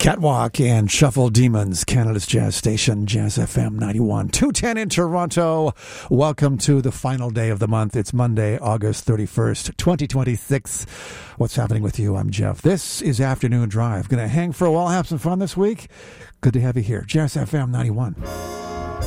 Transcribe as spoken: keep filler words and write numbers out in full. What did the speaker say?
Catwalk and Shuffle Demons, Canada's jazz station, Jazz F M ninety-one, two ten in Toronto. Welcome to the final day of the month. It's Monday, August thirty-first, twenty twenty-six. What's happening with you? I'm Jeff. This is Afternoon Drive. Going to hang for a while, have some fun this week. Good to have you here. Jazz F M ninety-one.